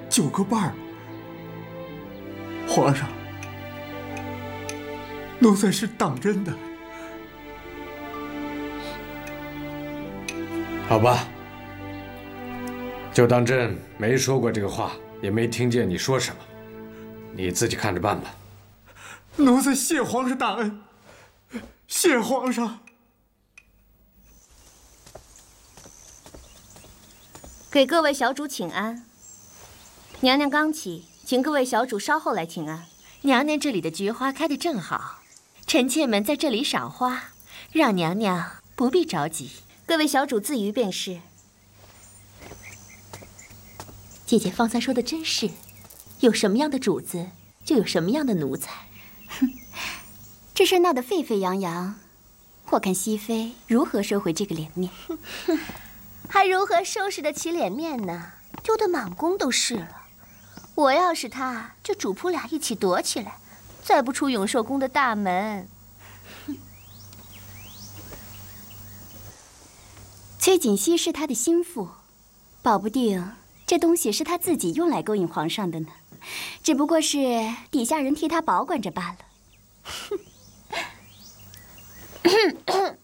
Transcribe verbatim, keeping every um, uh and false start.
九个半儿。皇上，奴才是当真的。 好吧，就当朕没说过这个话，也没听见你说什么，你自己看着办吧。 奴才谢皇上大恩，谢皇上。 给各位小主请安。娘娘刚起，请各位小主稍后来请安。 娘娘这里的菊花开得正好，臣妾们在这里赏花，让娘娘不必着急。 各位小主自娱便是。 姐姐方才说的真是，有什么样的主子，就有什么样的奴才。 哼，这事闹得沸沸扬扬，我看熹妃如何收回这个脸面？ 还如何收拾得起脸面呢？丢得满宫都是了。我要是她，就主仆俩一起躲起来，再不出永寿宫的大门。 崔槿汐是他的心腹，保不定这东西是他自己用来勾引皇上的呢，只不过是底下人替他保管着罢了。